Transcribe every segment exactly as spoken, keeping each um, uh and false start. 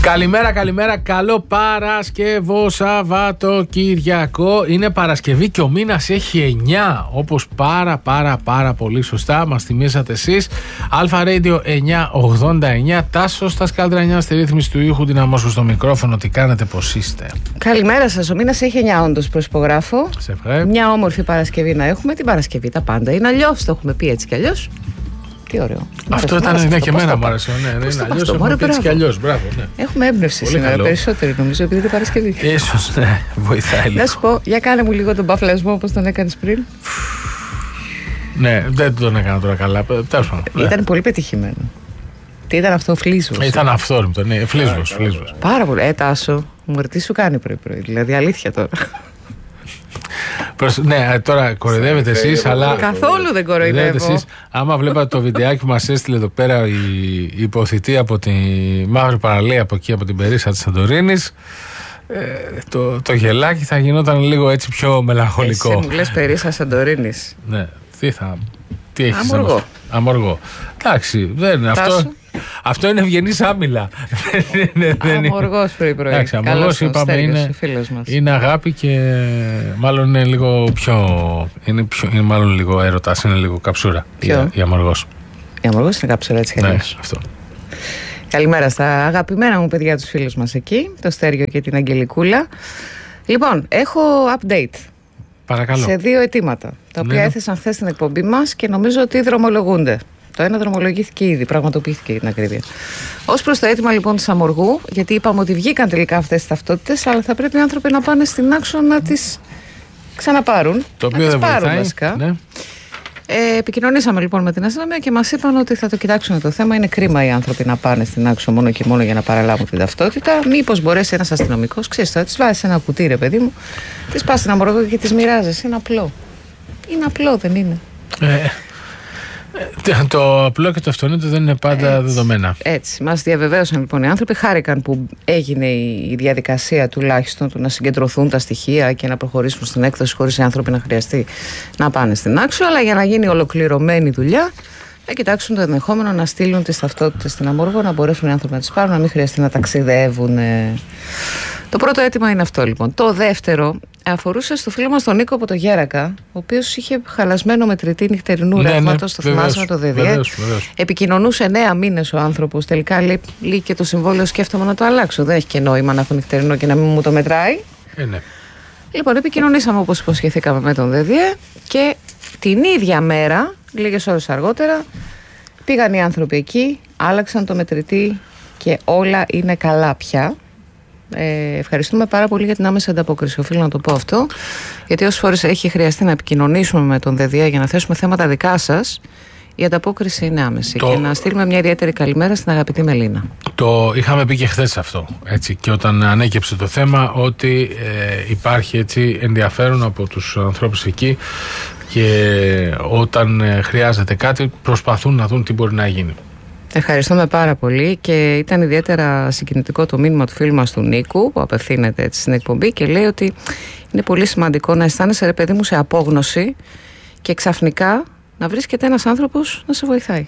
Καλημέρα, καλημέρα. Καλό Παρασκευό Σαββατοκυριακό. Είναι Παρασκευή και ο μήνας έχει εννιά. Όπως πάρα πάρα πάρα πολύ σωστά μας θυμήσατε εσείς. Αλφα Radio εννιακόσια ογδόντα εννιά. Τάσος στα σκάλτρα, στη ρύθμιση του ήχου, δυναμώσου στο μικρόφωνο. Τι κάνετε, πώς είστε? Καλημέρα σας. Ο μήνας έχει εννιά, όντως προσυπογράφω. Σε ευχαριστώ. Μια όμορφη Παρασκευή να έχουμε. Την Παρασκευή τα πάντα είναι αλλιώς. Το έχουμε πει έτσι κι αλλιώς. Τι ωραίο. Αυτό ήταν, ναι, και εμένα μου άρεσε. Ναι, ναι, είναι αλλιώς, έχουμε πει έτσι κι αλλιώς. Μπράβο, ναι. Έχουμε έμπνευση πολύ σήμερα, καλό. περισσότεροι νομίζω, επειδή είναι Παρασκευή. Ίσως, ναι, βοηθάει λίγο. Να σου πω, για κάνε μου λίγο τον παφλασμό όπως τον έκανες πριν. Ναι, δεν τον έκανα τώρα καλά. Τέλος πάντων. Ήταν πολύ πετυχημένο. Τι ήταν αυτό, φλίσβος? Ήταν αυθόρμητο, ναι, φλίσβος, φλίσβος. Πάρα πολύ. Ε, Τάσο, μου τι σου κάνει πρωί-πρωί, δηλαδή αλήθεια τώρα. Προς, ναι, τώρα κοροϊδεύετε εσείς, αλλά. Καθόλου δεν κοροϊδεύω. Εσείς, άμα βλέπατε το βιντεάκι που μας έστειλε εδώ πέρα η, η υποθητή από τη μαύρη παραλία, από εκεί, από την Περίσσα της Σαντορίνης, ε, το, το γελάκι θα γινόταν λίγο έτσι πιο μελαγχολικό. Εσύ μου λες Περίσσα Σαντορίνης. Ναι, τι θα. Τι έχεις Αμοργό. να μας... Αμοργό. Εντάξει, δεν είναι αυτό. Αυτό είναι ευγενής άμυλα. Αμοργός πρωί-πρωί. Εντάξει, αμοργός είπαμε είναι, είναι αγάπη και μάλλον είναι λίγο πιο. Είναι, πιο, είναι μάλλον λίγο έρωτας, είναι λίγο καψούρα. Ποιο? Η αμοργός. Η αμοργός είναι καψούρα, έτσι κι Ναι, αλλιώς. αυτό. Καλημέρα στα αγαπημένα μου παιδιά, τους φίλους μας εκεί, το Στέργιο και την Αγγελικούλα. Λοιπόν, έχω update. Παρακαλώ. Σε δύο αιτήματα, τα οποία ναι, έθεσαν χθες στην εκπομπή μας και νομίζω ότι δρομολογούνται. Το ένα δρομολογήθηκε ήδη, πραγματοποιήθηκε για την ακρίβεια. Ως προς το αίτημα λοιπόν της Αμοργού, γιατί είπαμε ότι βγήκαν τελικά αυτές τις ταυτότητες, αλλά θα πρέπει οι άνθρωποι να πάνε στην Άξο να τις ξαναπάρουν. Το οποίο να δεν τις πάρουν, βοηθάει. βασικά. Ναι. Ε, επικοινωνήσαμε λοιπόν με την αστυνομία και μας είπαν ότι θα το κοιτάξουν το θέμα. Είναι κρίμα οι άνθρωποι να πάνε στην Άξο μόνο και μόνο για να παραλάβουν την ταυτότητα. Μήπως μπορέσει ένας αστυνομικός, ξέρεις τώρα, τις βάζεις ένα κουτί, ρε παιδί μου, τις πας στην Αμοργό και τις μοιράζεσαι. Είναι απλό. Είναι απλό, δεν είναι? Ε, το απλό και το αυτονόητο δεν είναι πάντα έτσι, δεδομένα. Έτσι. Μας διαβεβαίωσαν λοιπόν οι άνθρωποι, χάρηκαν που έγινε η διαδικασία τουλάχιστον του να συγκεντρωθούν τα στοιχεία και να προχωρήσουν στην έκδοση χωρίς οι άνθρωποι να χρειαστεί να πάνε στην Άξο. Αλλά για να γίνει ολοκληρωμένη δουλειά, να κοιτάξουν το ενδεχόμενο να στείλουν τις ταυτότητες στην Αμοργό, να μπορέσουν οι άνθρωποι να τις πάρουν, να μην χρειαστεί να ταξιδεύουν. Το πρώτο αίτημα είναι αυτό λοιπόν. Το δεύτερο αφορούσε στο φίλο μας τον Νίκο από το Γέρακα, ο οποίος είχε χαλασμένο μετρητή νυχτερινού ναι, ρεύματος, ναι, το θυμάσαι το ΔΔΕ. Βεβαίως, βεβαίως. Επικοινωνούσε εννέα μήνες ο άνθρωπος. Τελικά λέει, λέει και το συμβόλαιο σκέφτομαι να το αλλάξω. Δεν έχει και νόημα να έχω νυχτερινό και να μην μου το μετράει. Ε, ναι. Λοιπόν, επικοινωνήσαμε όπως υποσχεθήκαμε με τον ΔΔΕ και την ίδια μέρα, λίγες ώρες αργότερα, πήγαν οι άνθρωποι εκεί, άλλαξαν το μετρητή και όλα είναι καλά πια. Ε, ευχαριστούμε πάρα πολύ για την άμεση ανταπόκριση. Οφείλω να το πω αυτό, γιατί όσες φορές έχει χρειαστεί να επικοινωνήσουμε με τον ΔΔΕ για να θέσουμε θέματα δικά σας, η ανταπόκριση είναι άμεση. Το... Και να στείλουμε μια ιδιαίτερη καλημέρα στην αγαπητή Μελίνα. Το είχαμε πει και χθες αυτό. Έτσι, και όταν ανέκυψε το θέμα, ότι ε, υπάρχει έτσι ενδιαφέρον από τους ανθρώπους εκεί και όταν ε, χρειάζεται κάτι, προσπαθούν να δουν τι μπορεί να γίνει. Ευχαριστούμε πάρα πολύ και ήταν ιδιαίτερα συγκινητικό το μήνυμα του φίλου μας του Νίκου που απευθύνεται έτσι στην εκπομπή και λέει ότι είναι πολύ σημαντικό να αισθάνεσαι, ρε παιδί μου, σε απόγνωση και ξαφνικά να βρίσκεται ένας άνθρωπος να σε βοηθάει.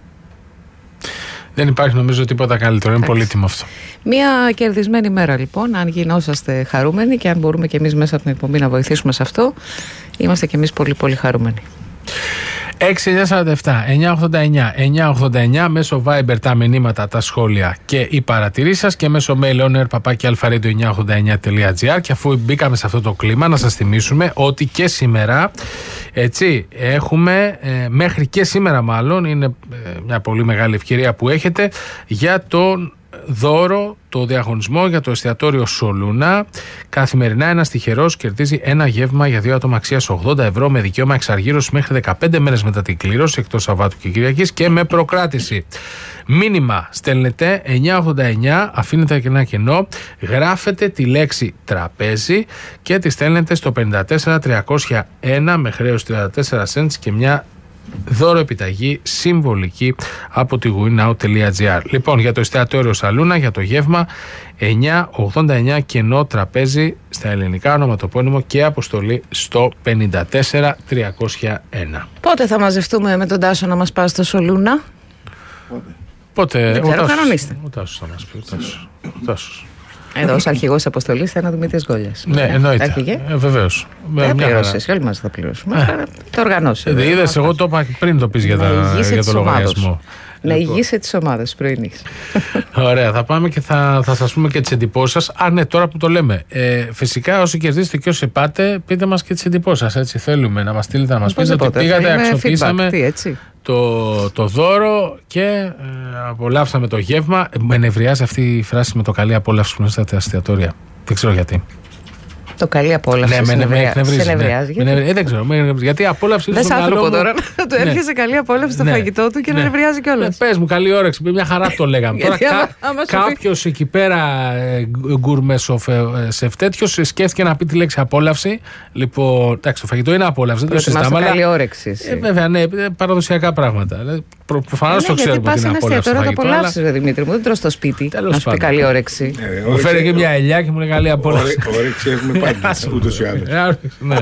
Δεν υπάρχει νομίζω τίποτα καλύτερο, είναι πολύτιμο αυτό. Μια κερδισμένη μέρα λοιπόν, αν γινόσαστε χαρούμενοι και αν μπορούμε και εμείς μέσα από την εκπομπή να βοηθήσουμε σε αυτό, είμαστε και εμείς πολύ πολύ χαρούμενοι. έξι εννιά τέσσερα επτά εννιά ογδόντα εννιά εννιά ογδόντα εννιά μέσω Viber τα μηνύματα, τα σχόλια και οι παρατηρήσεις σας και μέσω mail owner παπάκι αλφαρέντιο εννιά ογδόντα εννιά τελεία τζι άρ. Και αφού μπήκαμε σε αυτό το κλίμα, να σας θυμίσουμε ότι και σήμερα έτσι έχουμε ε, μέχρι και σήμερα μάλλον είναι ε, μια πολύ μεγάλη ευκαιρία που έχετε για τον δώρο, το διαγωνισμό για το εστιατόριο Σολούνα. Καθημερινά ένας τυχερός κερδίζει ένα γεύμα για δύο άτομα αξίας ογδόντα ευρώ με δικαίωμα εξαργύρωση μέχρι δεκαπέντε μέρες μετά την κλήρωση, εκτός Σαββάτου και Κυριακής, και με προκράτηση. Μήνυμα στέλνετε εννιά ογδόντα εννιά, αφήνετε και ένα κενό, γράφετε τη λέξη τραπέζι και τη στέλνετε στο πενήντα τέσσερα τριακόσια ένα με χρέος τριάντα τέσσερα cents και μια δώρο επιταγή συμβολική από τη γουινάου τελεία τζι άρ. Λοιπόν, για το εστιατόριο Σαλούνα, για το γεύμα εννιά ογδόντα εννιά κενό τραπέζι στα ελληνικά, ονοματοπώνυμο και αποστολή στο πενήντα τέσσερα τριακόσια ένα. Πότε θα μαζευτούμε με τον Τάσο να μας πάει στο Σολούνα? Πότε? Πότε. Δεν ξέρω, κανονίστε. Ο Τάσος θα μας πει. Ο Τάσος. Εδώ, ως αρχηγός της αποστολής, θα είναι ο Δημήτρης Γκόλιας. Ναι, εννοείται. Ε, βεβαίως. Δεν πληρώσεις, όλοι μας θα πληρώσουμε. Το οργανώσει. Δεν είδες, εγώ το είπα πριν το πεις για το λογαριασμό. Να ηγείσαι τις ομάδες πρωινής. Ωραία, θα πάμε και θα, θα σας πούμε και τις εντυπώσεις σας. Α, ναι, τώρα που το λέμε. Ε, φυσικά, όσοι κερδίσετε και όσοι πάτε, πείτε μας και τις εντυπώσεις σας. Έτσι, θέλουμε να μας στείλετε, να μας πείτε ότι πήγατε, αξιοποιήσαμε το, το δώρο και ε, απολαύσαμε το γεύμα. Με νευριάζει αυτή η φράση με το καλή απόλαυση που είναι στα εστιατόρια. Δεν ξέρω γιατί. Το καλή απόλαυση. Ναι, με, με εκνευρίζει. Σε νευριάζει. Ναι. Γιατί? Δεν ξέρω. Με, γιατί η απόλαυση είναι. Δες άνθρωπο τώρα να του έρχεσαι καλή απόλαυση στο ναι. φαγητό του και ναι. να νευριάζει κιόλας. Ναι, πες μου, καλή όρεξη. Μια χαρά το λέγαμε. Τώρα κάποιο εκεί πέρα γκουρμεσοφ τέτοιο σκέφτηκε να πει τη λέξη απόλαυση. Λοιπόν, εντάξει, το φαγητό είναι απόλαυση. Δεν το συζητάμε. Καλή όρεξη. Ε, βέβαια, ναι, παραδοσιακά πράγματα. Προφανώς το ξέρουμε ότι είναι απόλαυση. Τώρα το απολαύσει, Δημήτρη μου. Δεν τρως στο σπίτι. Να σου πει καλή όρεξη. Μου φέρει και μια ελιά και μου είναι καλή απόλαυση. Όρεξη έχουμε πάντα, ούτως ή άλλως.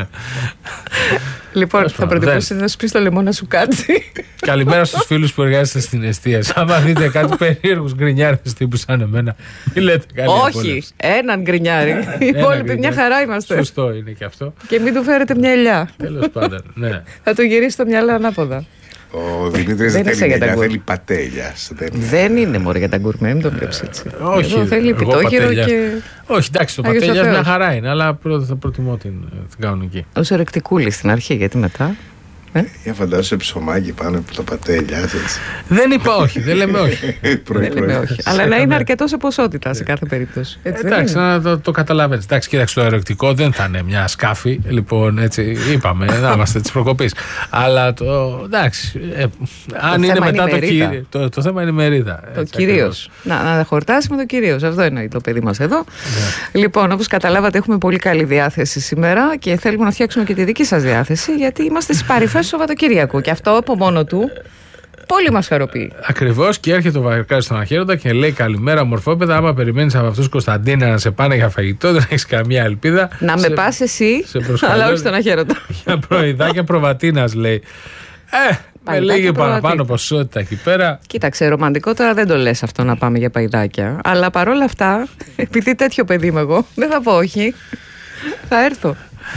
Λοιπόν, θα προτιμούσε να σου πει στο λαιμό να σου κάτσει. Καλημέρα στους φίλους που εργάζεστε στην εστίαση. Άμα δείτε κάτι περίεργους γκρινιάρες τύπου σαν εμένα, μην λέτε καλή απόλαυση. Όχι, έναν γκρινιάρι. Οι υπόλοιποι μια χαρά είμαστε. Σωστό είναι και αυτό. Και μην του φέρετε μια ελιά. Τέλος πάντων, ναι. Θα του γυρίσει το μυαλό ανάποδα. Ο Δημήτρης δεν θέλει ελιά, θέλει πατέλια. Δεν είναι μόνο για τα γκουρμέ, μην το βλέπεις έτσι. Όχι, εδώ θέλει πιτόγυρο και... Όχι, εντάξει, το πατέλιας μια χαρά είναι, αλλά θα προτιμώ την, την κανονική. Ως ορεκτικούλη στην αρχή, γιατί μετά... Ε? Για φαντάσου ψωμάκι πάνω από το πατέλια. Δεν είπα όχι, δεν λέμε όχι. Δεν λέμε όχι. Αλλά να είναι αρκετό σε ποσότητα σε κάθε περίπτωση. Εντάξει, να το, το καταλαβαίνεις. Εντάξει, κοίταξε, το ερωτικό δεν θα είναι μια σκάφη. Λοιπόν, έτσι είπαμε, να είμαστε τη προκοπή. Αλλά το. Εντάξει. Ε, αν είναι μετά το κύριο. Το, το θέμα είναι η μερίδα. Το κυρίως. Να, να χορτάσουμε το κυρίως. Αυτό εννοεί το παιδί μας εδώ. Yeah. Λοιπόν, όπως καταλάβατε, έχουμε πολύ καλή διάθεση σήμερα και θέλουμε να φτιάξουμε και τη δική σας διάθεση, γιατί είμαστε στις παρυφές του Σαββατοκύριακου. Και αυτό από μόνο του πολύ μας χαροποιεί. Ακριβώς, και έρχεται ο Βαρκάρης στον Αχέρωτα και λέει: καλημέρα, μορφόπεδα. Άμα περιμένεις από αυτούς Κωνσταντίνα να σε πάνε για φαγητό, δεν έχεις καμία ελπίδα. Να σε... με πας εσύ, αλλά όχι στον Αχέρωτα. Για προειδάκια προβατίνας, λέει. Ε, με λίγη παραπάνω ποσότητα εκεί πέρα. Κοίταξε, ρομαντικό τώρα δεν το λες αυτό να πάμε για παϊδάκια. Αλλά παρόλα αυτά, επειδή τέτοιο παιδί είμαι εγώ, δεν θα πω όχι. Θα έρθω.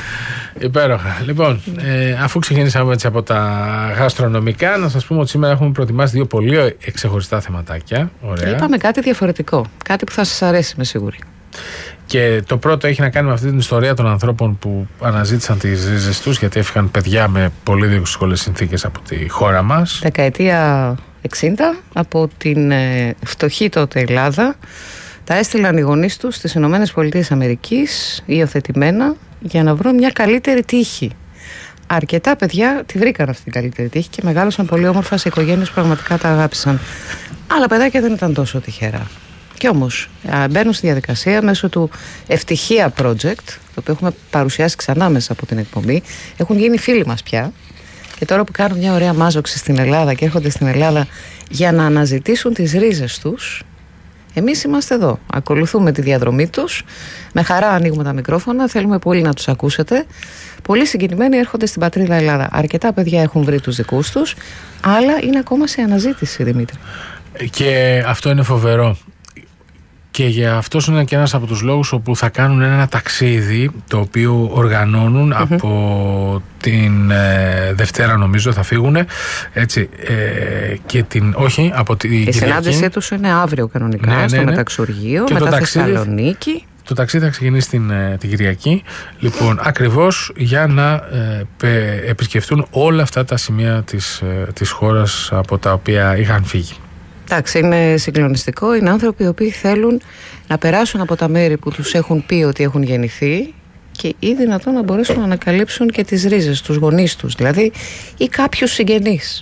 Υπέροχα. Λοιπόν, ε, αφού ξεκινήσαμε έτσι από τα γαστρονομικά, να σας πούμε ότι σήμερα έχουμε προετοιμάσει δύο πολύ ξεχωριστά θεματάκια. Ωραία. Είπαμε κάτι διαφορετικό. Κάτι που θα σας αρέσει, είμαι σίγουρη. Και το πρώτο έχει να κάνει με αυτή την ιστορία των ανθρώπων που αναζήτησαν τις ρίζες τους, γιατί έφυγαν παιδιά με πολύ δύσκολες συνθήκες από τη χώρα μας. Δεκαετία εξήντα, από την ε, φτωχή τότε Ελλάδα. Τα έστειλαν οι γονείς τους στις Ηνωμένες Πολιτείες Αμερικής, υιοθετημένα, για να βρουν μια καλύτερη τύχη. Αρκετά παιδιά τη βρήκαν αυτή την καλύτερη τύχη και μεγάλωσαν πολύ όμορφα σε οικογένειες που πραγματικά τα αγάπησαν. Άλλα παιδάκια δεν ήταν τόσο τυχερά. Και όμως μπαίνουν στη διαδικασία μέσω του Ευτυχία Project, το οποίο έχουμε παρουσιάσει ξανά μέσα από την εκπομπή. Έχουν γίνει φίλοι μας πια. Και τώρα που κάνουν μια ωραία μάζοξη στην Ελλάδα και έρχονται στην Ελλάδα για να αναζητήσουν τις ρίζες τους, εμείς είμαστε εδώ. Ακολουθούμε τη διαδρομή τους. Με χαρά ανοίγουμε τα μικρόφωνα. Θέλουμε πολύ να τους ακούσετε. Πολύ συγκινημένοι έρχονται στην πατρίδα Ελλάδα. Αρκετά παιδιά έχουν βρει τους δικούς τους. Άλλα είναι ακόμα σε αναζήτηση, Δημήτρη. Και αυτό είναι φοβερό. Και για αυτό είναι και ένας από τους λόγους όπου θα κάνουν ένα ταξίδι, το οποίο οργανώνουν mm-hmm. από την ε, Δευτέρα, νομίζω θα φύγουν, έτσι, ε, και την, όχι, από την Κυριακή. Η συνάντησή τους είναι αύριο κανονικά, ναι, στο ναι, ναι. Μεταξουργείο, και μετά Θεσσαλονίκη. Το ταξίδι θα ξεκινήσει την, την Κυριακή, λοιπόν, ακριβώς για να ε, πε, επισκεφτούν όλα αυτά τα σημεία της, ε, της χώρας από τα οποία είχαν φύγει. Εντάξει, είναι συγκλονιστικό. Είναι άνθρωποι οι οποίοι θέλουν να περάσουν από τα μέρη που τους έχουν πει ότι έχουν γεννηθεί και ή δυνατόν να μπορέσουν να ανακαλύψουν και τις ρίζες, τους γονείς τους, δηλαδή, ή κάποιους συγγενείς.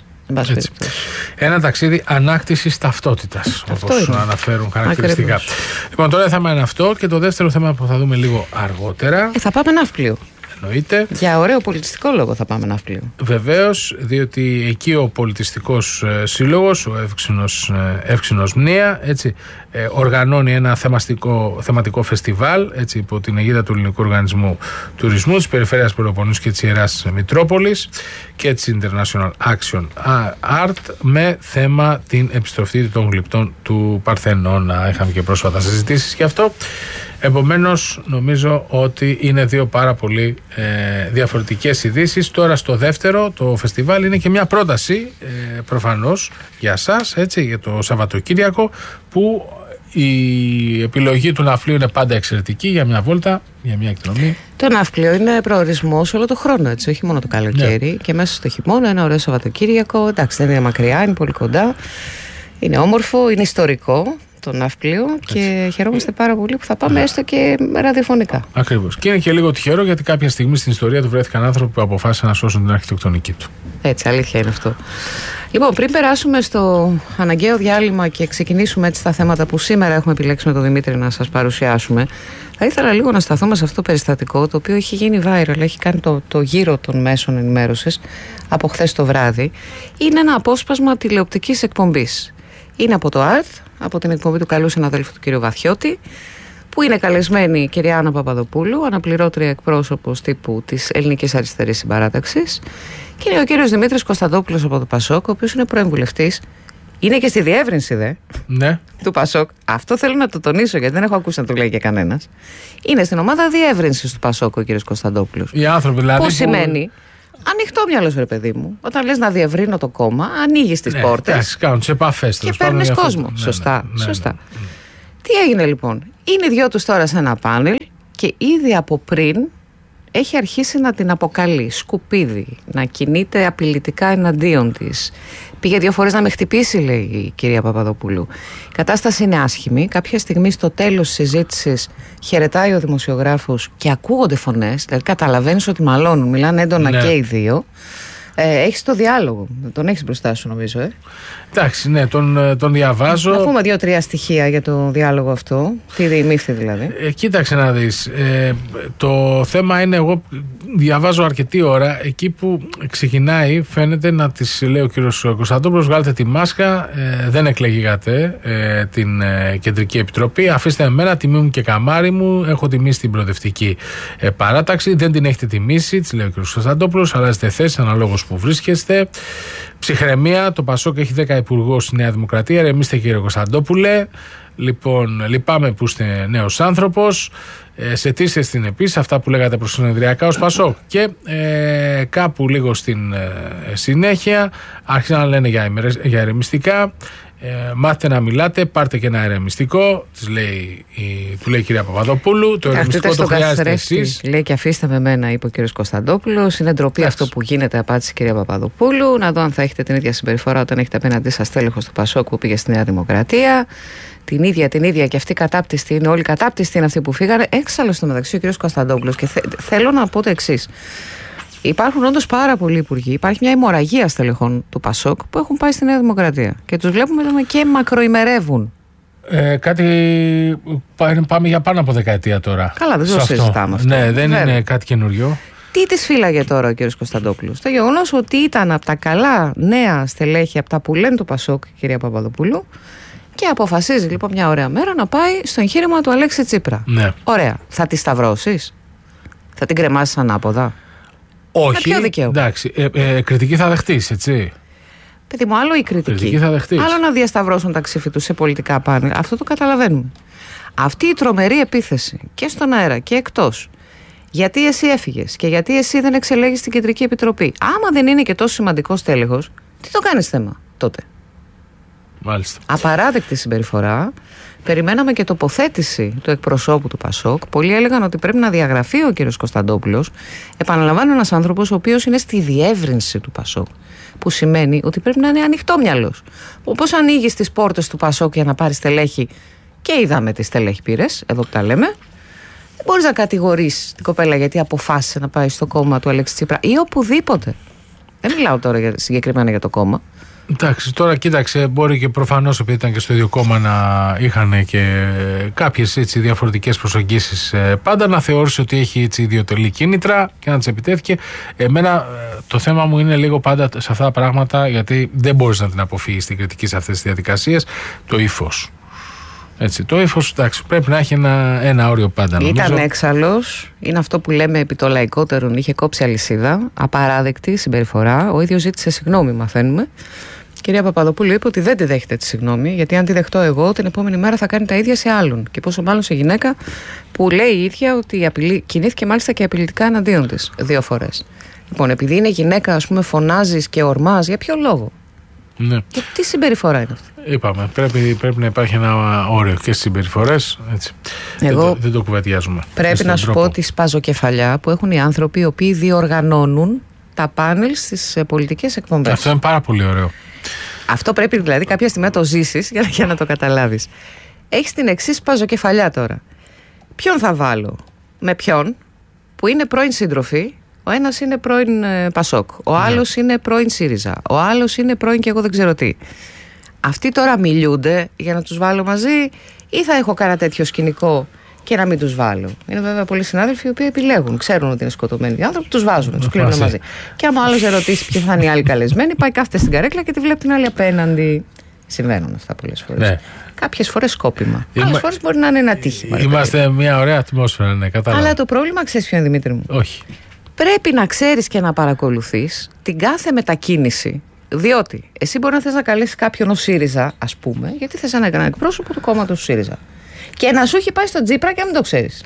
Ένα ταξίδι ανάκτησης ταυτότητας, όπως αναφέρουν χαρακτηριστικά. Ακριβώς. Λοιπόν, τώρα θα είναι αυτό, και το δεύτερο θέμα που θα δούμε λίγο αργότερα. Ε, θα πάμε ναύπλιο. εννοείται. Για ωραίο πολιτιστικό λόγο θα πάμε Ναύπλιο. Βεβαίως, διότι εκεί ο πολιτιστικός ε, σύλλογος, ο Εύξηνος, ε, Εύξηνος Μνία, έτσι, ε, οργανώνει ένα θεμαστικό, θεματικό φεστιβάλ, έτσι, υπό την αιγίδα του Ελληνικού Οργανισμού Τουρισμού της Περιφέρειας Πελοποννήσου και της Ιεράς Μητρόπολης και της International Action Art, με θέμα την επιστροφή των γλυπτών του Παρθενώνα. Είχαμε και πρόσφατα συζητήσεις γι' αυτό. Επομένως, νομίζω ότι είναι δύο πάρα πολύ ε, διαφορετικές ειδήσεις. Τώρα στο δεύτερο, το φεστιβάλ, είναι και μια πρόταση ε, προφανώς για σας, έτσι, για το Σαββατοκύριακο, που η επιλογή του Ναυπλίου είναι πάντα εξαιρετική για μια βόλτα, για μια εκδρομή. Το Ναύπλιο είναι προορισμός όλο το χρόνο, έτσι, όχι μόνο το καλοκαίρι. Ναι. Και μέσα στο χειμώνα ένα ωραίο Σαββατοκύριακο. Εντάξει, δεν είναι μακριά, είναι πολύ κοντά. Είναι όμορφο, είναι ιστορικό το Ναύπλιο και χαιρόμαστε πάρα πολύ που θα πάμε, έστω και ραδιοφωνικά. Ακριβώς. Και είναι και λίγο τυχερό, γιατί κάποια στιγμή στην ιστορία του βρέθηκαν άνθρωποι που αποφάσισαν να σώσουν την αρχιτεκτονική του. Έτσι, αλήθεια είναι αυτό. Λοιπόν, πριν περάσουμε στο αναγκαίο διάλειμμα και ξεκινήσουμε έτσι τα θέματα που σήμερα έχουμε επιλέξει με τον Δημήτρη να σας παρουσιάσουμε, θα ήθελα λίγο να σταθούμε σε αυτό το περιστατικό, το οποίο έχει γίνει viral, έχει κάνει το, το γύρο των μέσων ενημέρωσης από χθες το βράδυ. Είναι ένα απόσπασμα τηλεοπτικής εκπομπής. Είναι από το ΑΡΤ, από την εκπομπή του καλού συναδέλφου του κ. Βαθιώτη, που είναι καλεσμένη η κυρία Άννα Παπαδοπούλου, αναπληρώτρια εκπρόσωπος τύπου της Ελληνικής Αριστερής Συμπαράταξης, και είναι ο κύριος Δημήτρης Κωνσταντόπουλος από το ΠΑΣΟΚ, ο οποίος είναι πρώην-βουλευτής. Είναι και στη διεύρυνση δε ναι. του ΠΑΣΟΚ. Αυτό θέλω να το τονίσω, γιατί δεν έχω ακούσει να το λέει και κανένας. Είναι στην ομάδα διεύρυνσης του ΠΑΣΟΚ ο κύριος Κωνσταντόπουλος. Οι άνθρωποι δηλαδή. Πώς που... σημαίνει. Ανοιχτό μυαλό, ρε παιδί μου. Όταν λες να διευρύνω το κόμμα, ανοίγεις τις ναι, πόρτες. Εντάξει, κάνουν τις επαφές. Και παίρνεις κόσμο. Ναι, σωστά. Ναι, ναι, σωστά. Ναι, ναι. Τι έγινε λοιπόν? Είναι οι δυο τους τώρα σε ένα πάνελ και ήδη από πριν έχει αρχίσει να την αποκαλεί σκουπίδι, να κινείται απειλητικά εναντίον της. Πήγε δύο φορές να με χτυπήσει, λέει η κυρία Παπαδοπούλου. Η κατάσταση είναι άσχημη. Κάποια στιγμή στο τέλος της συζήτησης χαιρετάει ο δημοσιογράφος και ακούγονται φωνές. Δηλαδή καταλαβαίνεις ότι μαλώνουν, μιλάνε έντονα ναι. και οι δύο. Ε, έχεις το διάλογο. Τον έχεις μπροστά σου, νομίζω. Ε. Εντάξει, ναι, τον, τον διαβάζω. Να πούμε δύο-τρία στοιχεία για το διάλογο αυτό. Τι διημήφθη δηλαδή. Ε, κοίταξε να δεις. Ε, το θέμα είναι, εγώ διαβάζω αρκετή ώρα. Εκεί που ξεκινάει, φαίνεται να της λέει ο κύριος Κωνσταντόπουλος: βγάλετε τη μάσκα. Ε, δεν εκλεγήκατε ε, την ε, Κεντρική Επιτροπή. Αφήστε εμένα, τιμή μου και καμάρι μου. Έχω τιμήσει την προοδευτική ε, παράταξη. Δεν την έχετε τιμήσει, της λέει ο κύριος Κωνσταντόπουλος. Αλλάζετε θέση αναλόγως που βρίσκεστε. Ψυχραιμία, το ΠΑΣΟΚ έχει δέκα υπουργούς στη Νέα Δημοκρατία. Ρεμίστε, κύριε Κωνσταντόπουλε. Λοιπόν, λυπάμαι που είστε νέος άνθρωπος. Ε, σε τι είστε στην επίσης, αυτά που λέγατε προσυνεδριακά ως ΠΑΣΟΚ. Και ε, κάπου λίγο στην ε, συνέχεια άρχισαν να λένε για, για ερεμιστικά. Ε, μάθετε να μιλάτε, πάρτε και ένα ερεμιστικό, της λέει, η, του λέει η κυρία Παπαδοπούλου. Το ερεμιστικό το χρειάζεται εσείς. Λέει και αφήστε με μένα, είπε ο κύριος Κωνσταντόπουλος. Είναι ντροπή Άξι. αυτό που γίνεται, απάντησε η κυρία Παπαδοπούλου. Να δω αν θα έχετε την ίδια συμπεριφορά όταν έχετε απέναντί σας τέλεχος του ΠΑΣΟΚ που πήγε στη Νέα Δημοκρατία. Την ίδια, την ίδια και αυτή κατάπτυστη είναι, όλοι κατάπτυστοι είναι αυτοί που φύγανε. Έξαλλο στο μεταξύ ο κύριος Κωνσταντόπουλος. Και θε, θέλω να πω το εξής. Υπάρχουν όντως πάρα πολλοί υπουργοί. Υπάρχει μια αιμορραγία στελεχών του ΠΑΣΟΚ που έχουν πάει στη Νέα Δημοκρατία. Και τους βλέπουμε και μακροημερεύουν. Ε, κάτι. Πάμε για πάνω από δεκαετία τώρα. Καλά, δεν το συζητάμε αυτό. Ναι, δεν Βέβαια. είναι κάτι καινούριο. Τι της φύλαγε τώρα ο κύριος Κωνσταντόπουλος? Το γεγονός ότι ήταν από τα καλά νέα στελέχη, από τα που λένε του ΠΑΣΟΚ, κυρία Παπαδοπούλου, και αποφασίζει λοιπόν μια ωραία μέρα να πάει στο εγχείρημα του Αλέξη Τσίπρα. Ναι. Ωραία. Θα τη σταυρώσεις? Θα την κρεμάσεις ανάποδα? Όχι. Με ποιο δικαίωμα? Εντάξει. Ε, ε, κριτική θα δεχτείς, έτσι. Παιδί μου, άλλο η κριτική. Κριτική θα δεχτείς. Άλλο να διασταυρώσουν τα ξύφη τους σε πολιτικά πάνελ. Αυτό το καταλαβαίνουμε. Αυτή η τρομερή επίθεση και στον αέρα και εκτός. Γιατί εσύ έφυγες και γιατί εσύ δεν εξελέγεις στην Κεντρική Επιτροπή. Άμα δεν είναι και τόσο σημαντικός τέλεχος, τι το κάνεις θέμα τότε? Μάλιστα. Απαράδεκτη συμπεριφορά. Περιμέναμε και τοποθέτηση του εκπροσώπου του ΠΑΣΟΚ. Πολλοί έλεγαν ότι πρέπει να διαγραφεί ο κύριος Κωνσταντόπουλος. Επαναλαμβάνω, ένας άνθρωπος ο οποίος είναι στη διεύρυνση του ΠΑΣΟΚ. Που σημαίνει ότι πρέπει να είναι ανοιχτόμυαλος. Όπως ανοίγει τις πόρτες του ΠΑΣΟΚ για να πάρει στελέχη, και είδαμε τι στελέχη πήρες, εδώ που τα λέμε. Δεν μπορείς να κατηγορείς την κοπέλα γιατί αποφάσισε να πάει στο κόμμα του Αλέξη Τσίπρα ή οπουδήποτε. Δεν μιλάω τώρα για, συγκεκριμένα για το κόμμα. Εντάξει, τώρα κοίταξε, μπορεί και προφανώς επειδή ήταν και στο ίδιο κόμμα να είχαν και κάποιες έτσι διαφορετικές προσεγγίσεις, πάντα να θεώρησε ότι έχει έτσι ιδιωτελή κίνητρα και να τις επιτέθηκε. Εμένα το θέμα μου είναι λίγο πάντα σε αυτά τα πράγματα, γιατί δεν μπορείς να την αποφύγεις την κριτική σε αυτές τις διαδικασίες, το ύφος. Έτσι, το ύφος, εντάξει, πρέπει να έχει ένα, ένα όριο πάντα. Ήταν νομίζω. έξαλλος, είναι αυτό που λέμε επί το λαϊκότερον, είχε κόψει αλυσίδα, απαράδεκτη συμπεριφορά. Ο ίδιος ζήτησε συγγνώμη, μαθαίνουμε. Η κυρία Παπαδοπούλου είπε ότι δεν τη δέχεται τη συγγνώμη, γιατί αν τη δεχτώ εγώ, την επόμενη μέρα θα κάνει τα ίδια σε άλλον. Και πόσο μάλλον σε γυναίκα που λέει η ίδια ότι απειλή, κινήθηκε μάλιστα και απειλητικά εναντίον της δύο φορές. Λοιπόν, επειδή είναι γυναίκα, ας πούμε, φωνάζεις και ορμάς, για ποιο λόγο? Ναι. Και τι συμπεριφορά είναι αυτή? Είπαμε, πρέπει, πρέπει να υπάρχει ένα όριο και στις συμπεριφορές. Έτσι. Εγώ δεν, το, δεν το κουβεντιάζουμε. Πρέπει να σου τρόπο. πω τη σπαζοκεφαλιά που έχουν οι άνθρωποι οι οποίοι διοργανώνουν τα πάνελ στις πολιτικές εκπομπές. Αυτό είναι πάρα πολύ ωραίο. Αυτό πρέπει δηλαδή κάποια στιγμή να το ζήσεις για, για να το καταλάβεις. Έχεις την εξής σπαζοκεφαλιά τώρα. Ποιον θα βάλω? Με ποιον? Που είναι πρώην σύντροφοι. Ο ένας είναι πρώην ε, Πασόκ. Ο άλλος yeah. είναι πρώην ΣΥΡΙΖΑ. Ο άλλος είναι πρώην και εγώ δεν ξέρω τι. Αυτοί τώρα μιλούνται για να τους βάλω μαζί, ή θα έχω κάνα τέτοιο σκηνικό και να μην τους βάλω? Είναι βέβαια πολλοί συνάδελφοι οι οποίοι επιλέγουν, ξέρουν ότι είναι σκοτωμένοι οι άνθρωποι, τους βάζουν, τους κλείνουν μαζί. Και άμα άλλος ερωτήσει ποιοι θα είναι οι άλλοι καλεσμένοι, πάει κάθεται στην καρέκλα και τη βλέπει την άλλη απέναντι. Συμβαίνουν αυτά πολλές φορές. Ναι. Κάποιες φορές σκόπιμα. Είμα... Άλλες φορές μπορεί να είναι ένα τύχημα. Είμαστε μια ωραία ατμόσφαιρα, ναι, κατάλαβα. Αλλά το πρόβλημα, ξέρεις ποιο είναι, Δημήτρη μου? Όχι. Πρέπει να ξέρεις και να παρακολουθείς την κάθε μετακίνηση. Διότι εσύ μπορεί να θες να καλέσεις κάποιον ως ΣΥΡΙΖΑ, ας πούμε, γιατί θες έναν εκπρόσωπο του κόμματος του ΣΥΡΙΖΑ. Και να σου έχει πάει στο Τσίπρα και να μην το ξέρεις.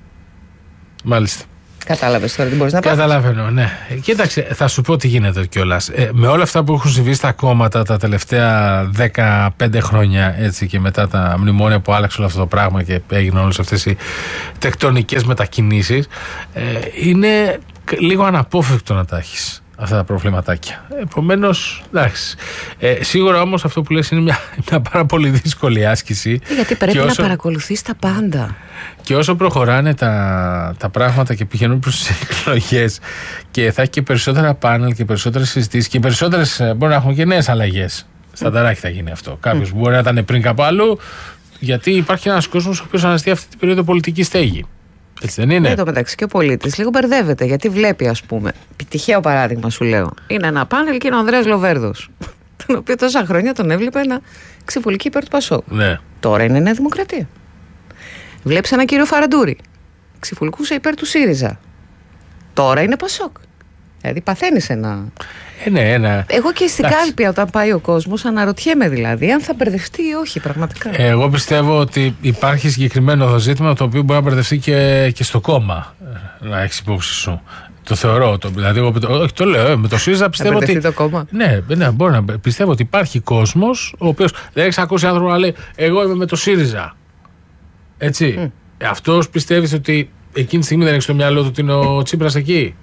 Μάλιστα. Κατάλαβες τώρα τι μπορείς να πάθεις? Καταλαβαίνω, ναι. Κοίταξε, θα σου πω τι γίνεται κιόλας. Ε, με όλα αυτά που έχουν συμβεί στα κόμματα τα τελευταία δεκαπέντε χρόνια, έτσι, και μετά τα μνημόνια που άλλαξε όλο αυτό το πράγμα και έγιναν όλες αυτές οι τεκτονικές μετακινήσεις, ε, είναι λίγο αναπόφευκτο να τα έχεις αυτά τα προβληματάκια. Επομένως, εντάξει. Ε, σίγουρα όμως αυτό που λες είναι μια, μια πάρα πολύ δύσκολη άσκηση. Γιατί πρέπει όσο, να παρακολουθείς τα πάντα. Και όσο προχωράνε τα, τα πράγματα και πηγαίνουν προς τις εκλογές και θα έχει και περισσότερα πάνελ και περισσότερες συζητήσεις και περισσότερες, μπορεί να έχουν και νέες αλλαγές. Στα ταράκι θα γίνει αυτό. Κάποιος mm. μπορεί να ήταν πριν κάπου αλλού, γιατί υπάρχει ένας κόσμος ο οποίος αναζητεί αυτή την περίοδο πολιτική στέγη. Έτσι δεν είναι? Εν τω μεταξύ και ο πολίτης λίγο μπερδεύεται, γιατί βλέπει, ας πούμε, τυχαίο παράδειγμα σου λέω, είναι ένα πάνελ και είναι ο Ανδρέας Λοβέρδος, τον οποίο τόσα χρόνια τον έβλεπε να ξεφουλικεί υπέρ του Πασόκ. Ναι. Τώρα είναι Νέα Δημοκρατία. Βλέπεις έναν κύριο Φαραντούρη, ξεφουλικούσε υπέρ του ΣΥΡΙΖΑ. Τώρα είναι Πασόκ. Δηλαδή παθαίνεις ένα... Ε, ναι, ένα... Εγώ και στην κάλπη όταν πάει ο κόσμος αναρωτιέμαι δηλαδή αν θα μπερδευτεί ή όχι πραγματικά. Εγώ πιστεύω ότι υπάρχει συγκεκριμένο ζήτημα το οποίο μπορεί να μπερδευτεί και, και στο κόμμα, να έχεις υπόψη σου. Το θεωρώ. Το, δηλαδή, εγώ, όχι, το λέω. Με το ΣΥΡΙΖΑ πιστεύω ότι. Το κόμμα. Ναι, ναι, μπορεί να πιστεύω ότι υπάρχει κόσμος ο οποίος δεν έχει ακούσει άνθρωπο να λέει εγώ είμαι με το ΣΥΡΙΖΑ. Έτσι. Mm. Αυτός πιστεύεις ότι εκείνη τη στιγμή δεν έχει στο μυαλό του ότι είναι ο Τσίπρας εκεί?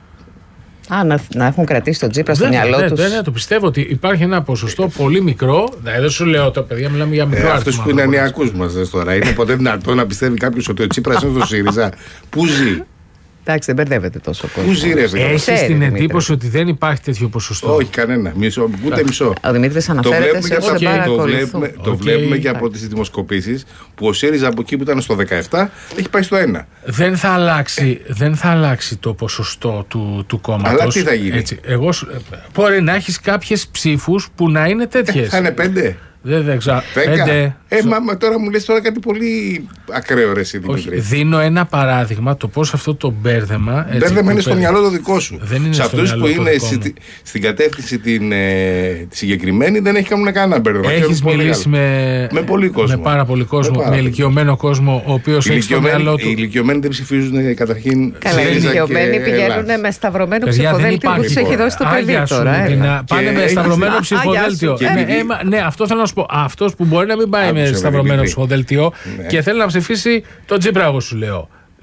Α, να, να έχουν κρατήσει τον Τσίπρα στο μυαλό ναι, τους. Ναι, ναι, το πιστεύω ότι υπάρχει ένα ποσοστό πολύ μικρό. Δηλαδή, δεν σου λέω το παιδιά, μιλάμε για μικρό ε, αριθμό. Αυτός που είναι ανιακούς μας τώρα. Είναι ποτέ δυνατόν να πιστεύει κάποιος ότι ο Τσίπρας είναι στο ΣΥΡΙΖΑ? Πού ζει? Εντάξει, δεν μπερδεύεται τόσο πολύ. Πού ζει, ρε φίλε? Έχεις την εντύπωση ότι δεν υπάρχει τέτοιο ποσοστό? Όχι, κανένα. Μισό, ούτε μισό. Ο Δημήτρης αναφέρεται σε όσο δεν παρακολουθούν. Το βλέπουμε και από τις δημοσκοπήσεις που ο ΣΥΡΙΖΑ από εκεί που ήταν στο δεκαεπτά έχει πάει στο ένα. Δεν θα αλλάξει, δεν θα αλλάξει το ποσοστό του, του κόμματος. Αλλά τι θα γίνει? Έτσι, εγώ, μπορεί να έχεις κάποιες ψήφους που να είναι τέτοιες. Θα είναι πέντε. Δεν, δεν ξέρω. Πέντε. Ε, μα, μα τώρα μου λες τώρα κάτι πολύ ακραίο, ρε εσύ, Δημήτρη. Δίνω ένα παράδειγμα το πώς αυτό το μπέρδεμα. Μπέρδεμα είναι στο μυαλό το δικό σου. Δεν είναι σε αυτούς που είναι στη, στην κατεύθυνση την ε, τη συγκεκριμένη δεν έχει κανένα μπέρδεμα. Έχεις μιλήσει με, με πολύ κόσμο. Με πάρα πολύ κόσμο. Με, πάρα με ηλικιωμένο κόσμο, ο οποίος έχει στο μυαλό του. Οι ηλικιωμένοι δεν ψηφίζουν καταρχήν. Καλά, οι ηλικιωμένοι πηγαίνουν με σταυρωμένο ψηφοδέλτιο που τους έχει δώσει το παιδί τώρα. Πάνε με σταυρωμένο ψηφοδέλτιο. Ναι, αυτό θέλω να σου πω. Αυτός που μπορεί να μην πάει με σταυρωμένο ψηφοδέλτιο και θέλει να ψηφίσει τον Τσίπρα, εγώ σου λέω.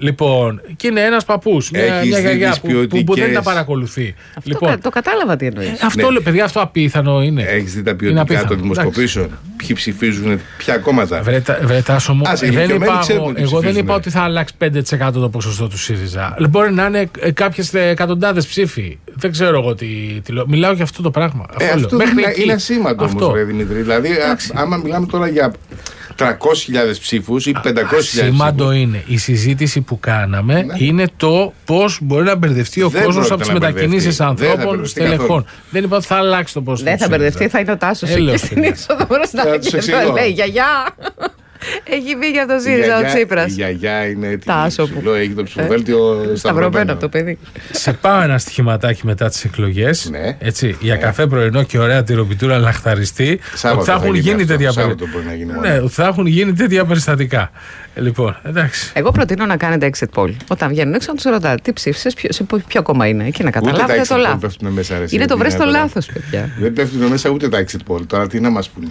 Λοιπόν, και είναι ένας παππούς, μια, μια γιαγιά που, που, που δεν τα παρακολουθεί. Αυτό λοιπόν, το κατάλαβα τι εννοείς. Ε, αυτό, ναι. παιδιά, αυτό απίθανο είναι. Έχεις δει τα ποιοτικά των δημοσκοπήσεων? Ποιοι ψηφίζουν, ποια κόμματα? Βρε Τάσο μου, δεν είπα, εγώ δεν είπα ναι. ότι θα αλλάξει πέντε τοις εκατό το ποσοστό του ΣΥΡΙΖΑ. Μπορεί να είναι κάποιες εκατοντάδες ψήφοι. Δεν ξέρω εγώ τι, τι λέω. Μιλάω για αυτό το πράγμα. Ε, αυτό αυτό είναι, είναι ασήμαντο όμως, ρε Δημήτρη. Δηλαδή, α, άμα μιλάμε τώρα για τριακόσιες χιλιάδες ψήφους ή πεντακόσιες χιλιάδες. Σημαντό είναι. Η συζήτηση που κάναμε ναι. είναι το πώς μπορεί να μπερδευτεί ο κόσμος από τις μετακινήσεις ανθρώπων στελεχών. Δεν είπα ότι θα αλλάξει το ποσοστό. Δεν θα μπερδευτεί, θα είναι ο Τάσος εκεί στην είσοδο μπροστά και το λέει γιαγιά. Έχει βγει από το ΣΥΡΙΖΑ ο Τσίπρας. Η γιαγιά είναι έτοιμη. Έχει το ψηφοδέλτιο σταυρωμένο από το παιδί. Σε πάω ένα στοιχηματάκι μετά τις εκλογές. Ναι. Έτσι, για καφέ πρωινό και ωραία τυροπιτούρα λαχταριστή. Ότι θα έχουν γίνει τέτοια περιστατικά. Θα έχουν γίνει τέτοια περιστατικά. Λοιπόν, εντάξει. Εγώ προτείνω να κάνετε exit poll. Όταν βγαίνουν έξω να τους ρωτάτε τι ψήφισες, σε ποιο κόμμα είναι. Και να καταλάβετε το λάθος. Είναι το βρες το λάθος, παιδιά. Δεν πέφτουν μέσα ούτε τα exit poll. Τώρα τι να μας πούνε.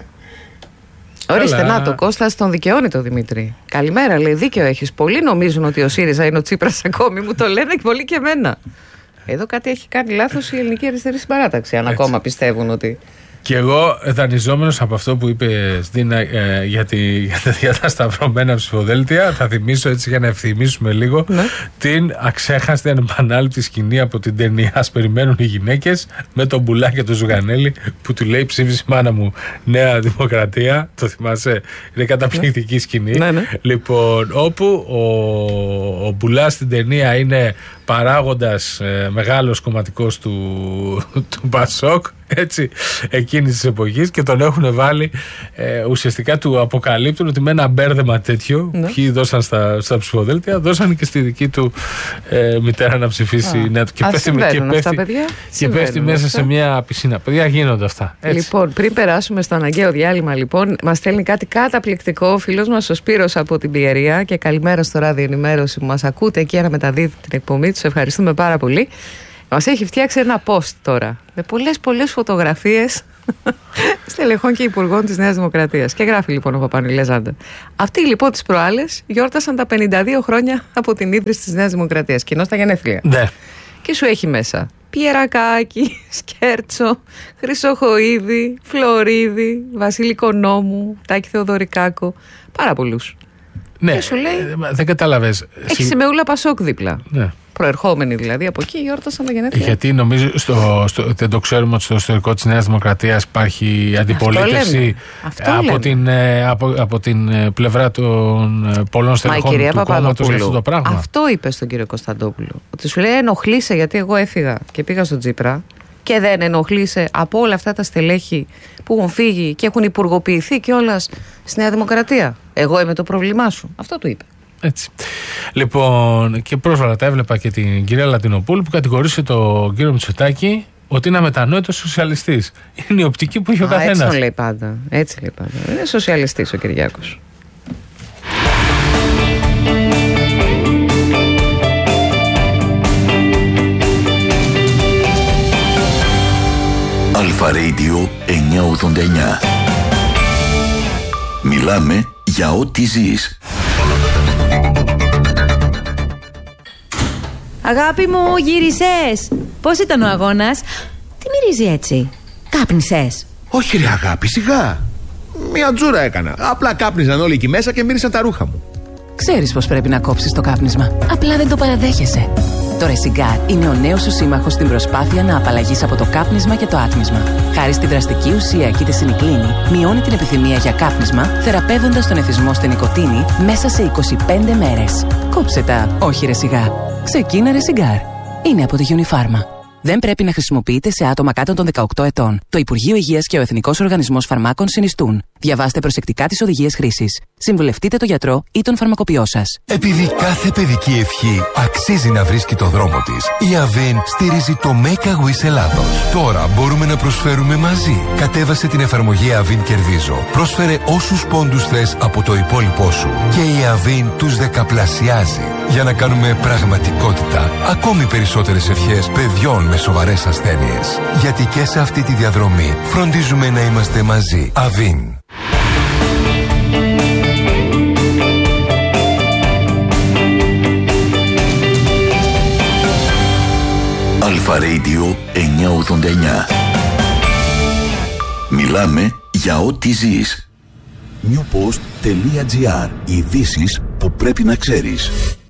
Ορίστε, να το Κώστας τον δικαιώνει το Δημήτρη. Καλημέρα, λέει, δίκιο έχεις. Πολλοί νομίζουν ότι ο ΣΥΡΙΖΑ είναι ο Τσίπρας ακόμη, μου το λένε και πολλοί και εμένα. Εδώ κάτι έχει κάνει λάθος η Ελληνική Αριστερή Συμπαράταξη, αν ακόμα πιστεύουν ότι. Και εγώ, δανειζόμενος από αυτό που είπε Δίνα ε, για, τη, για, τα, για τα σταυρωμένα ψηφοδέλτια, θα θυμίσω έτσι για να ευθυμίσουμε λίγο ναι. την αξέχαστη ανεπανάληπτη σκηνή από την ταινία «Ας περιμένουν οι γυναίκες» με τον Μπουλά και τον Ζουγανέλη που του λέει ψήφισε μάνα μου Νέα Δημοκρατία. Το θυμάσαι, είναι καταπληκτική σκηνή. Ναι, ναι. Λοιπόν, όπου ο, ο Μπουλάς στην ταινία είναι παράγοντας ε, μεγάλος κομματικός του, του Πασόκ, έτσι, εκείνης της εποχής, και τον έχουν βάλει ε, ουσιαστικά του αποκαλύπτουν ότι με ένα μπέρδεμα τέτοιο ναι. ποιοι δώσαν στα, στα ψηφοδέλτια, δώσαν και στη δική του ε, μητέρα να ψηφίσει νέα του. Και πέφτει, και πέφτει, αυτά, και πέφτει μέσα αυτά. σε μια πισίνα. Παιδιά, γίνονται αυτά. Έτσι. Λοιπόν, πριν περάσουμε στο αναγκαίο διάλειμμα, λοιπόν, μας στέλνει κάτι καταπληκτικό ο φίλος μας ο Σπύρος από την Πιερία, και καλημέρα στο ράδιο ενημέρωση που μας ακούτε εκεί να μεταδίδει την εκπομπή. Τους ευχαριστούμε πάρα πολύ. Μας έχει φτιάξει ένα post τώρα με πολλές πολλές φωτογραφίες στελεχών και υπουργών της Νέας Δημοκρατίας. Και γράφει λοιπόν ο Παπανηλέζαντα. Αυτοί λοιπόν τις προάλλες γιόρτασαν τα πενήντα δύο χρόνια από την ίδρυση της Νέας Δημοκρατίας. Κοινώς τα γενέθλια. Ναι. Και σου έχει μέσα Πιερακάκη, Σκέρτσο, Χρυσοχοΐδη, Φλωρίδη, Βασίλη Κονόμου, Τάκη Θεοδωρικάκο. Πάρα πολλούς. Ναι, και σου λέει, δεν κατάλαβες. Έχει Σιμεούλα Πασόκ δίπλα. Ναι. Προερχόμενοι δηλαδή από εκεί γιόρτασαν τα γενέθλια. Γιατί νομίζω, στο, στο, δεν το ξέρουμε ότι στο ιστορικό της Νέας Δημοκρατίας υπάρχει αντιπολίτευση από την, από, από την πλευρά των πολλών στελεχών του κόμματος για αυτό το πράγμα. Αυτό είπε στον κύριο Κωνσταντόπουλο. Ότι σου λέει ενοχλείσαι γιατί εγώ έφυγα και πήγα στον Τσίπρα, και δεν ενοχλείσαι από όλα αυτά τα στελέχη που έχουν φύγει και έχουν υπουργοποιηθεί κιόλας στη Νέα Δημοκρατία. Εγώ είμαι το πρόβλημά σου. Αυτό του είπε. Έτσι. Λοιπόν, και πρόσφατα τα έβλεπα και την κυρία Λατινοπούλου που κατηγορήσε τον κύριο Μητσοτάκη ότι είναι αμετανόητος σοσιαλιστής. Είναι η οπτική που έχει ο καθένας. Έτσι τον λέει πάντα. Έτσι λέει πάντα. Είναι σοσιαλιστής ο Κυριάκος. Αλφα Radio εννιακόσια ογδόντα εννιά. Μιλάμε για ό,τι ζεις. Αγάπη μου, γύρισες. Πώς ήταν ο αγώνας? Τι μυρίζει έτσι? Κάπνισες? Όχι ρε αγάπη, σιγά. Μια τζούρα έκανα. Απλά κάπνιζαν όλοι εκεί μέσα και μύρισαν τα ρούχα μου. Ξέρεις πως πρέπει να κόψεις το κάπνισμα. Απλά δεν το παραδέχεσαι. Το Resigar είναι ο νέος σου σύμμαχος στην προσπάθεια να απαλλαγείς από το κάπνισμα και το άτμισμα. Χάρη στη δραστική ουσία και τη σινικλίνη, μειώνει την επιθυμία για κάπνισμα, θεραπεύοντας τον εθισμό στη νοικοτήνη μέσα σε είκοσι πέντε μέρες. Κόψε τα, όχι Resigar. Ξεκίνα Resigar. Είναι από τη Unifarma. Δεν πρέπει να χρησιμοποιείται σε άτομα κάτω των δεκαοκτώ ετών. Το Υπουργείο Υγείας και ο Εθνικός Οργανισμός Φαρμάκων συνιστούν. Διαβάστε προσεκτικά τις οδηγίες χρήσης. Συμβουλευτείτε τον γιατρό ή τον φαρμακοποιό σας. Επειδή κάθε παιδική ευχή αξίζει να βρίσκει το δρόμο της, η Avin στηρίζει το Make a Wish Ελλάδος. Τώρα μπορούμε να προσφέρουμε μαζί. Κατέβασε την εφαρμογή Avin Κερδίζω. Πρόσφερε όσους πόντους θες από το υπόλοιπό σου. Και η Avin τους δεκαπλασιάζει. Για να κάνουμε πραγματικότητα ακόμη περισσότερες ευχές παιδιών με σοβαρές ασθένειες. Γιατί και σε αυτή τη διαδρομή φροντίζουμε να είμαστε μαζί. Avin. Αλφα Radio εννιακόσια ογδόντα εννιά. Μιλάμε για ό,τι ζεις. newpost.gr. Ειδήσεις που πρέπει να ξέρεις.